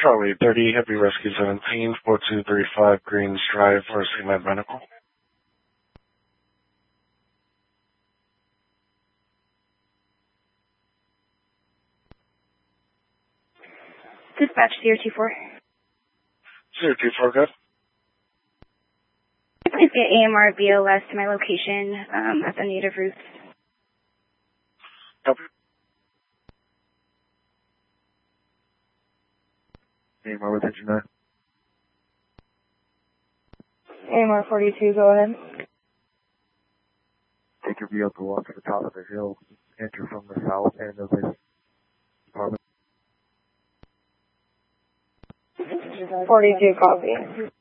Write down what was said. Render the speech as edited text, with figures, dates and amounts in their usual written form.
Charlie 30, Heavy Rescue 17, 4235 Greens Drive, RC Med Medical. Dispatch 024. 024, good. Please get AMR BOS to my location at the Native Roots. Copy. AMR with engine 9. AMR 42, go ahead. Take your vehicle up to the top of the hill. Enter from the south end of the apartment. 42, copy.